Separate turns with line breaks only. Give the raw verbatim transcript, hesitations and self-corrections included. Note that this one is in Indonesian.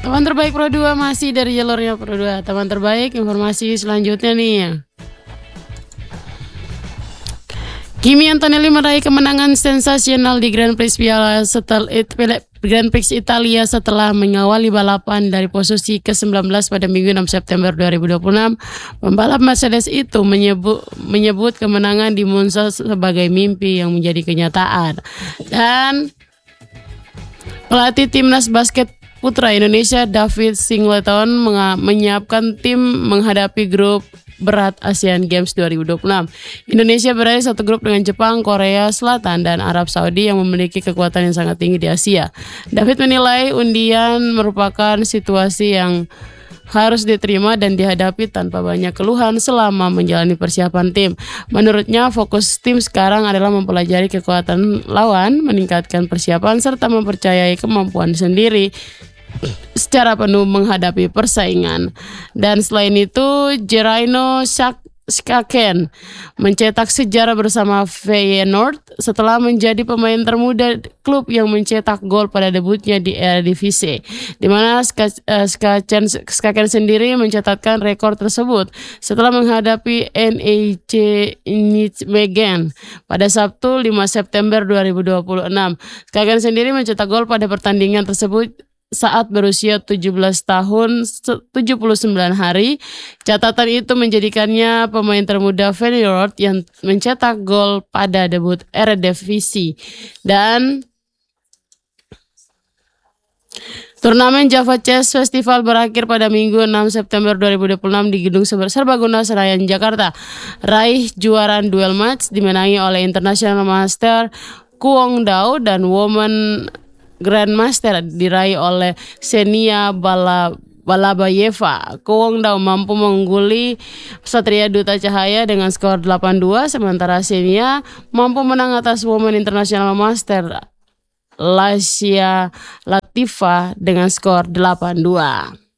Teman terbaik Pro dua masih dari jalurnya Pro dua. Teman terbaik, informasi selanjutnya nih. Kimi Antonelli meraih kemenangan sensasional di Grand Prix Piala setelah Grand Prix Italia setelah mengawali balapan dari posisi ke sembilan belas pada Minggu enam September dua ribu dua puluh enam. Pembalap Mercedes itu menyebut, menyebut kemenangan di Monza sebagai mimpi yang menjadi kenyataan. Dan pelatih timnas basket putra Indonesia David Singleton menyiapkan tim menghadapi grup berat ASEAN Games dua ribu dua puluh enam. Indonesia berada satu grup dengan Jepang, Korea Selatan, dan Arab Saudi yang memiliki kekuatan yang sangat tinggi di Asia. David menilai undian merupakan situasi yang harus diterima dan dihadapi tanpa banyak keluhan selama menjalani persiapan tim. Menurutnya, fokus tim sekarang adalah mempelajari kekuatan lawan, meningkatkan persiapan, serta mempercayai kemampuan sendiri secara penuh menghadapi persaingan. Dan selain itu, Jeraino Schaken mencetak sejarah bersama Feyenoord setelah menjadi pemain termuda klub yang mencetak gol pada debutnya di Eredivisie, di mana Schaken, Schaken sendiri mencatatkan rekor tersebut setelah menghadapi N E C Nijmegen pada Sabtu lima September dua ribu dua puluh enam. Schaken sendiri mencetak gol pada pertandingan tersebut saat berusia tujuh belas tahun tujuh puluh sembilan hari. Catatan itu menjadikannya pemain termuda Feyenoord yang mencetak gol pada debut Eredivisie. Dan turnamen Java Chess Festival berakhir pada Minggu enam September dua ribu dua puluh enam di Gedung Serbaguna Senayan, Jakarta. Raih juaraan duel match dimenangi oleh International Master Kwon Dao dan Women Grandmaster diraih oleh Ksenia Bala, Balabayeva. Kwon Dao mampu mengungguli Satria Duta Cahaya dengan skor delapan dua, sementara Ksenia mampu menang atas Women International Master Lasya Latifa dengan skor delapan dua.